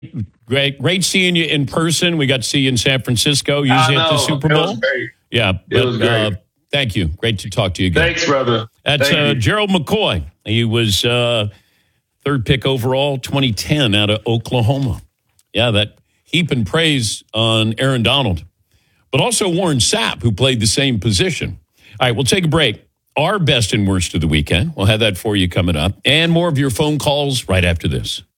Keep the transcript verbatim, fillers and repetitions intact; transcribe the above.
Great, great seeing you in person. We got to see you in San Francisco, usually at the Super Bowl. It was great. Yeah, it but, was great. Uh, thank you. Great to talk to you again. Thanks, brother. That's Thank uh, you. Gerald McCoy. He was uh, third pick overall, twenty ten, out of Oklahoma. Yeah, that heaping praise on Aaron Donald, but also Warren Sapp, who played the same position. All right, we'll take a break. Our best and worst of the weekend. We'll have that for you coming up, and more of your phone calls right after this.